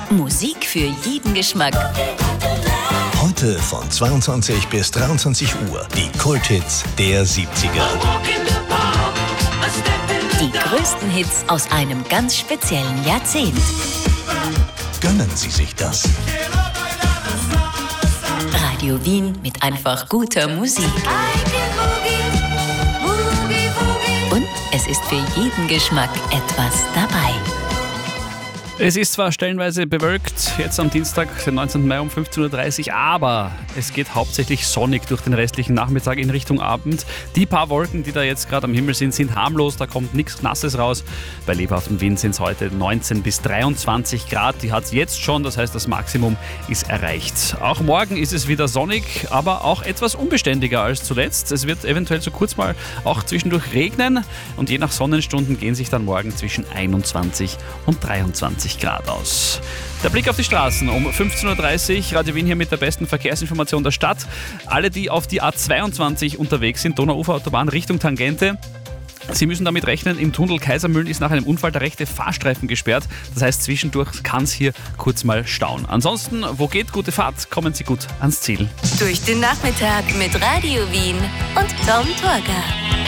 Musik für jeden Geschmack. Heute von 22 bis 23 Uhr die Kulthits der 70er. Die größten Hits aus einem ganz speziellen Jahrzehnt. Gönnen Sie sich das. Radio Wien mit einfach guter Musik. Und es ist für jeden Geschmack etwas dabei. Es ist zwar stellenweise bewölkt, jetzt am Dienstag, den 19. Mai um 15.30 Uhr, aber es geht hauptsächlich sonnig durch den restlichen Nachmittag in Richtung Abend. Die paar Wolken, die da jetzt gerade am Himmel sind harmlos, da kommt nichts Nasses raus. Bei lebhaftem Wind sind es heute 19 bis 23 Grad, die hat es jetzt schon, das heißt das Maximum ist erreicht. Auch morgen ist es wieder sonnig, aber auch etwas unbeständiger als zuletzt. Es wird eventuell so kurz mal auch zwischendurch regnen und je nach Sonnenstunden gehen sich dann morgen zwischen 21 und 23 Grad aus. Der Blick auf die Straßen um 15.30 Uhr. Radio Wien hier mit der besten Verkehrsinformation der Stadt. Alle, die auf die A22 unterwegs sind, Donauuferautobahn Richtung Tangente, Sie müssen damit rechnen, im Tunnel Kaisermühlen ist nach einem Unfall der rechte Fahrstreifen gesperrt. Das heißt, zwischendurch kann es hier kurz mal stauen. Ansonsten, wo geht gute Fahrt, kommen Sie gut ans Ziel. Durch den Nachmittag mit Radio Wien und Tom Torger.